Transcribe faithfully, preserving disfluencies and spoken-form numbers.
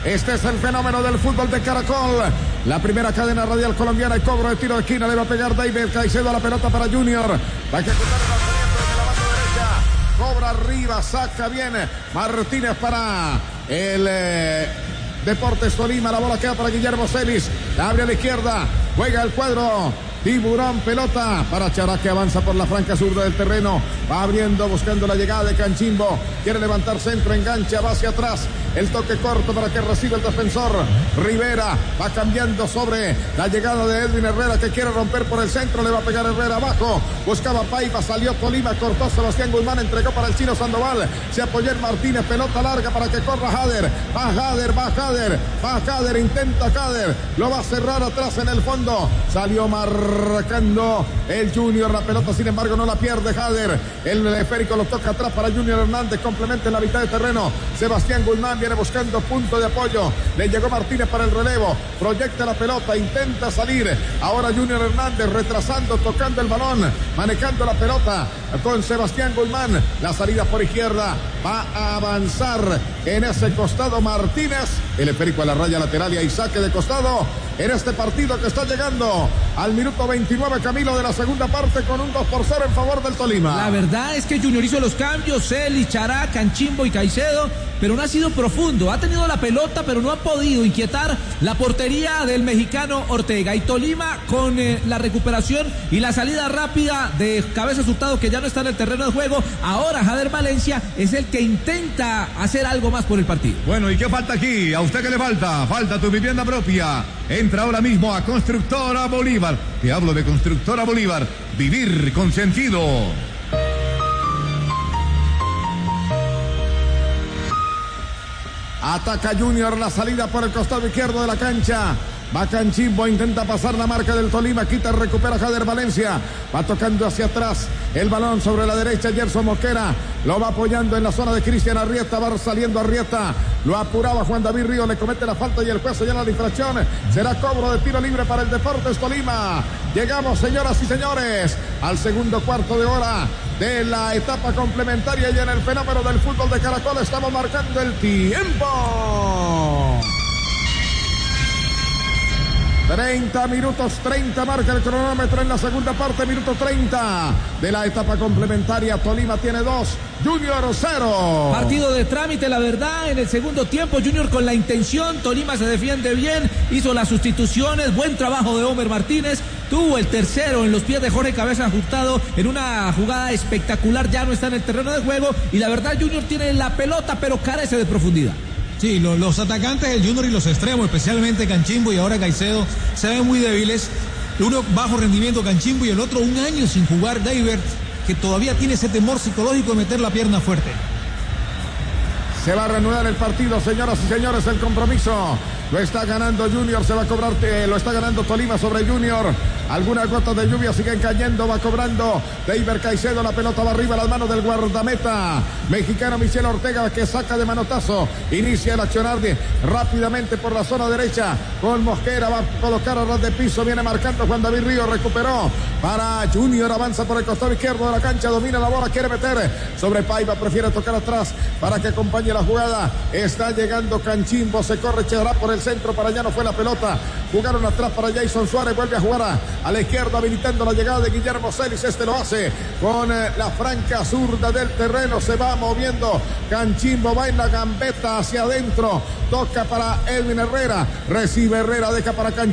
Este es el fenómeno del fútbol de Caracol. La primera cadena radial colombiana y cobro de tiro de esquina. Le va a pegar David Caicedo a la pelota para Junior. Va a ejecutar el lanzamiento desde la banda derecha. Cobra arriba, saca bien Martínez para el eh, Deportes Tolima. La bola queda para Guillermo Celis. La abre a la izquierda. Juega el cuadro. Tiburón, pelota para Chará, que avanza por la franca zurda del terreno. Va abriendo, buscando la llegada de Canchimbo. Quiere levantar centro, engancha, va hacia atrás. El toque corto para que reciba el defensor. Rivera va cambiando sobre la llegada de Edwin Herrera, que quiere romper por el centro. Le va a pegar Herrera abajo. Buscaba Paiva, salió Tolima, cortó Sebastián Guzmán, entregó para el chino Sandoval. Se apoyó en Martínez, pelota larga para que corra Jader. Va Jader, va Jader, va Jader, intenta Jader. Lo va a cerrar atrás en el fondo. Salió marcando el Junior, la pelota sin embargo no la pierde Jader. El esférico lo toca atrás para Junior Hernández, complementa en la mitad de terreno. Sebastián Guzmán viene buscando punto de apoyo. Le llegó Martínez para el relevo. Proyecta la pelota, intenta salir. Ahora Junior Hernández retrasando, tocando el balón, manejando la pelota con Sebastián Guzmán. La salida por izquierda va a avanzar en ese costado Martínez. El esférico a la raya lateral y hay saque de costado en este partido que está llegando al minuto veintinueve, Camilo, de la segunda parte, con un dos por cero en favor del Tolima. La verdad es que Junior hizo los cambios, Celis, Chará, Canchimbo y Caicedo, pero no ha sido profundo. Ha tenido la pelota, pero no ha podido inquietar la portería del mexicano Ortega. Y Tolima, con eh, la recuperación y la salida rápida de Cabezas Hurtado, que ya no está en el terreno de juego, ahora Jader Valencia es el que intenta hacer algo más por el partido. Bueno, ¿y qué falta aquí? ¿A usted qué le falta? Falta tu vivienda propia. Entra ahora mismo a Constructora Bolívar. Te hablo de Constructora Bolívar. Vivir con sentido. Ataca Junior, la salida por el costado izquierdo de la cancha. Va Canchimbo, intenta pasar la marca del Tolima, quita, recupera Jader Valencia. Va tocando hacia atrás el balón sobre la derecha, Gerson Mosquera. Lo va apoyando en la zona de Cristian Arrieta, va saliendo Arrieta. Lo apuraba Juan David Río, le comete la falta y el juez señala la infracción. Será cobro de tiro libre para el Deportes Tolima. Llegamos, señoras y señores, al segundo cuarto de hora de la etapa complementaria y en el fenómeno del fútbol de Caracol estamos marcando el tiempo. treinta minutos, treinta marca el cronómetro en la segunda parte, minuto treinta de la etapa complementaria. Tolima tiene dos, Junior cero. Partido de trámite, la verdad, en el segundo tiempo. Junior con la intención, Tolima se defiende bien, hizo las sustituciones, buen trabajo de Homer Martínez. Tuvo el tercero en los pies de Jorge Cabezas Hurtado en una jugada espectacular, ya no está en el terreno de juego y la verdad Junior tiene la pelota pero carece de profundidad. Sí, lo, los atacantes del Junior y los extremos, especialmente Canchimbo y ahora Caicedo, se ven muy débiles. Uno bajo rendimiento Canchimbo y el otro un año sin jugar David, que todavía tiene ese temor psicológico de meter la pierna fuerte. Se va a reanudar el partido, señoras y señores, el compromiso. Lo está ganando Junior, se va a cobrar, eh, lo está ganando Tolima sobre Junior. Algunas gotas de lluvia siguen cayendo, va cobrando David Caicedo, la pelota va arriba a las manos del guardameta mexicano Michel Ortega, que saca de manotazo. Inicia el accionar de, rápidamente por la zona derecha con Mosquera, va a colocar a ras de piso, viene marcando Juan David Río, recuperó para Junior, avanza por el costado izquierdo de la cancha, domina la bola, quiere meter sobre Paiva, prefiere tocar atrás para que acompañe la jugada. Está llegando Canchimbo, se corre Chará por el centro, para allá no fue la pelota, jugaron atrás para Jason Suárez, vuelve a jugar a, a la izquierda, habilitando la llegada de Guillermo Celis. Este lo hace con eh, la franca zurda del terreno, se va moviendo Canchimbo, va en la gambeta hacia adentro, toca para Edwin Herrera, recibe Herrera, deja para Canchimbo.